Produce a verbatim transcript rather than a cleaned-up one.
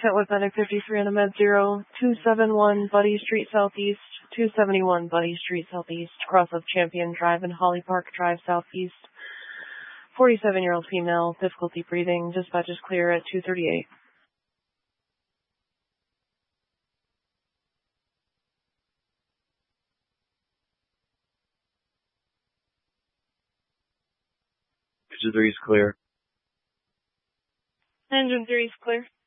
Kentwood Medic fifty-three on the med zero, two seventy-one Buddy Street Southeast, two seventy-one Buddy Street Southeast, cross of Champion Drive and Holly Park Drive Southeast. forty-seven-year-old female, difficulty breathing, dispatch is clear at two thirty-eight. Engine three is clear. Engine three is clear.